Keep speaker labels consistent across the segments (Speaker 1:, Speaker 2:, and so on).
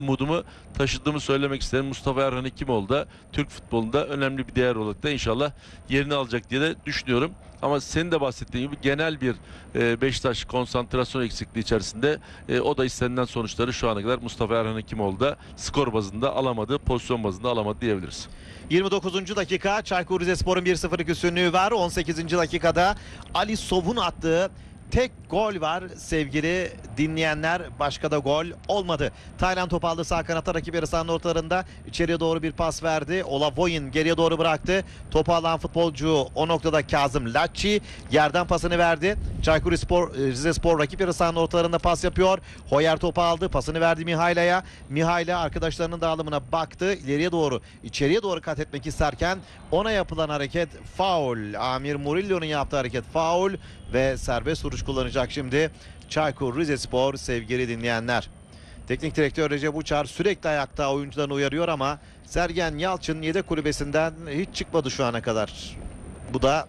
Speaker 1: umudumu taşıdığımı söylemek isterim. Mustafa Erhan Hekimoğlu da Türk futbolunda önemli bir değer olarak da inşallah yerini alacak diye de düşünüyorum. Ama senin de bahsettiğin gibi genel bir Beşiktaş konsantrasyon eksikliği içerisinde o da istenilen sonuçları şu ana kadar Mustafa Erhan Hekimoğlu da skor bazında alamadı, pozisyon bazında alamadı diyebiliriz.
Speaker 2: 29. dakika Çaykur Rizespor'un 1-0'lık üstünlüğü var. 18. dakikada Ali Sov'un attığı tek gol var sevgili dinleyenler. Başka da gol olmadı. Taylan top aldı sağ kanatta, rakip yarı sahanın ortalarında içeriye doğru bir pas verdi. Olavoyin geriye doğru bıraktı. Topu alan futbolcu o noktada Kazım Latçi yerden pasını verdi. Çaykur Rizespor rakip yarı sahanın ortalarında pas yapıyor. Hoyer topu aldı, pasını verdi Mihaila'ya. Mihaila arkadaşlarının dağılımına baktı. İleriye doğru, içeriye doğru kat etmek isterken ona yapılan hareket faul. Amir Murillo'nun yaptığı hareket faul ve serbest vuruş kullanacak şimdi Çaykur Rizespor sevgili dinleyenler. Teknik direktör Recep Uçar sürekli ayakta oyuncularını uyarıyor ama Sergen Yalçın yedek kulübesinden hiç çıkmadı şu ana kadar. Bu da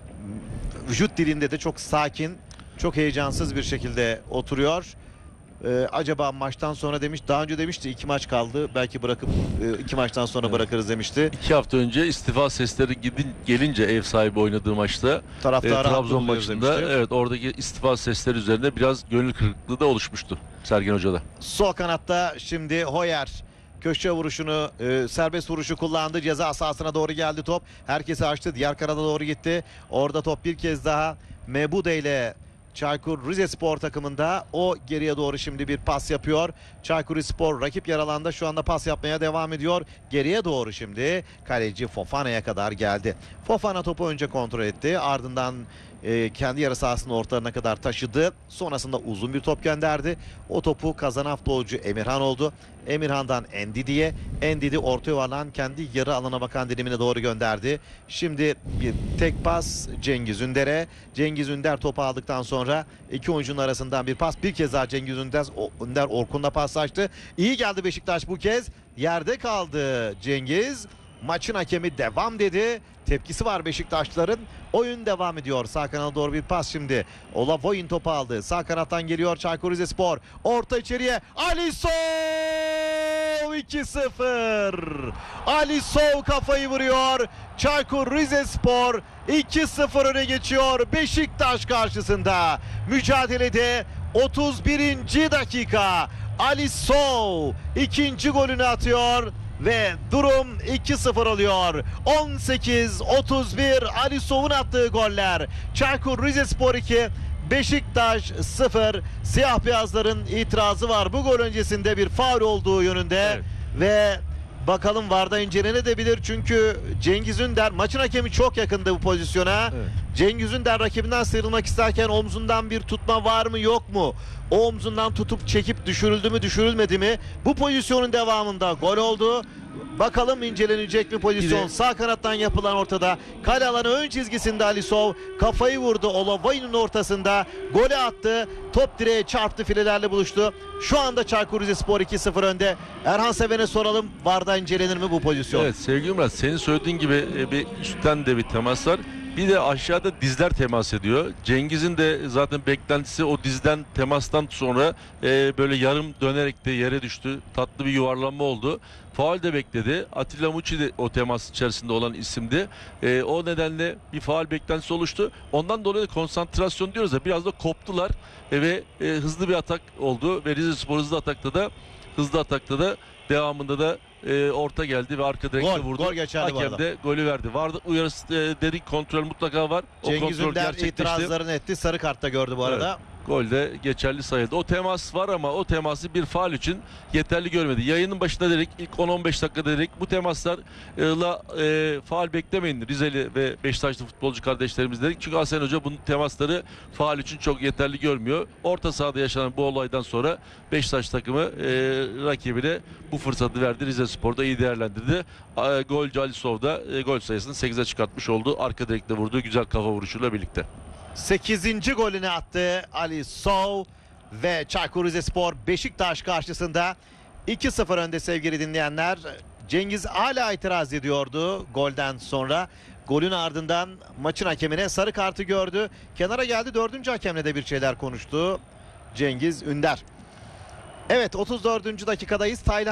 Speaker 2: vücut dilinde de çok sakin, çok heyecansız bir şekilde oturuyor. Acaba maçtan sonra daha önce demişti 2 maç kaldı. Belki bırakıp 2 maçtan sonra bırakırız demişti.
Speaker 1: 2 hafta önce istifa sesleri gelince ev sahibi oynadığı maçta Trabzon maçında demişti. Evet, oradaki istifa sesleri üzerinde biraz gönül kırıklığı da oluşmuştu Sergen Hoca'da.
Speaker 2: Sol kanatta şimdi Hoyer köşe vuruşunu, serbest vuruşu kullandı. Ceza sahasına doğru geldi top. Herkesi açtı. Diğer kanada doğru gitti. Orada top bir kez daha Mebude ile Çaykur Rizespor takımında, o geriye doğru şimdi bir pas yapıyor. Çaykur Rizespor rakip yer alanda şu anda pas yapmaya devam ediyor. Geriye doğru şimdi kaleci Fofana'ya kadar geldi. Fofana topu önce kontrol etti. Ardından kendi yarı sahasının ortalarına kadar taşıdı. Sonrasında uzun bir top gönderdi. O topu kazanan futbolcu Emirhan oldu. Emirhan'dan Endidi'ye. Endidi orta yuvarlan kendi yarı alana bakan dilimine doğru gönderdi. Şimdi bir tek pas Cengiz Ünder'e. Cengiz Ünder topu aldıktan sonra iki oyuncunun arasından bir pas. Bir kez daha Cengiz Ünder Orkun'la paslaştı. İyi geldi Beşiktaş bu kez. Yerde kaldı Cengiz. Maçın hakemi devam dedi. Tepkisi var Beşiktaşlıların. Oyun devam ediyor. Sağ kanala doğru bir pas şimdi. Olavoyin topu aldı. Sağ kanattan geliyor Çaykur Rizespor. Orta içeriye. Ali Sov 2-0. Ali Sov kafayı vuruyor. Çaykur Rizespor 2-0 öne geçiyor Beşiktaş karşısında. Mücadelede 31. dakika. Ali Sov ikinci golünü atıyor ve durum 2-0 oluyor. 18-31 Ali Sov'un attığı goller. Çaykur Rizespor 2, Beşiktaş 0. Siyah beyazların itirazı var. Bu gol öncesinde bir faul olduğu yönünde. Evet. Ve bakalım VAR'da incelenebilir çünkü Cengiz Ünder, maçın hakemi çok yakındı bu pozisyona. Evet. Cengiz Ünder rakibinden sıyrılmak isterken omzundan bir tutma var mı yok mu? O omzundan tutup çekip düşürüldü mü düşürülmedi mi? Bu pozisyonun devamında gol oldu. Bakalım incelenecek mi pozisyon? Sağ kanattan yapılan ortada. Kale alanı ön çizgisinde Ali Sov kafayı vurdu. Olavoy'un ortasında golü attı. Top direğe çarptı, filelerle buluştu. Şu anda Çaykur Rizespor 2-0 önde. Erhan Seven'e soralım. VAR'da incelenir mi bu pozisyon?
Speaker 1: Evet sevgili Murat, senin söylediğin gibi bir üstten de bir temas var. Bir de aşağıda dizler temas ediyor. Cengiz'in de zaten beklentisi o dizden temastan sonra böyle yarım dönerek de yere düştü. Tatlı bir yuvarlanma oldu. Faul de bekledi. Atilla Muçi de o temas içerisinde olan isimdi. O nedenle bir faul beklentisi oluştu. Ondan dolayı konsantrasyon diyoruz da biraz da koptular ve hızlı bir atak oldu. Ve Rizespor hızlı atakta da devamında da orta geldi ve arka direkte vurdu.
Speaker 2: Gol geçerli.
Speaker 1: Hakem de golü verdi. Vardı uyarısı dedik, kontrol mutlaka var.
Speaker 2: Cengiz Ünder itirazlarını etti. Sarı kartta gördü bu arada.
Speaker 1: Evet. Gol de geçerli sayıldı. O temas var ama o teması bir faul için yeterli görmedi. Yayının başında dedik, ilk 10-15 dakika dedik, bu temaslarla faul beklemeyin Rizeli ve Beşiktaşlı futbolcu kardeşlerimiz dedik. Çünkü Hasan Hoca bu temasları faul için çok yeterli görmüyor. Orta sahada yaşanan bu olaydan sonra Beşiktaş takımı rakibine bu fırsatı verdi. Rizespor'da iyi değerlendirdi. Golcü Ali Sov da gol sayısını 8'e çıkartmış oldu. Arka direkte vurduğu güzel kafa vuruşuyla birlikte.
Speaker 2: 8. golünü attı Ali Sov ve Çaykur Rizespor Beşiktaş karşısında 2-0 önde sevgili dinleyenler. Cengiz hala itiraz ediyordu golden sonra. Golün ardından maçın hakemine sarı kartı gördü. Kenara geldi, 4. hakemle de bir şeyler konuştu Cengiz Ünder. Evet, 34. dakikadayız. Tayland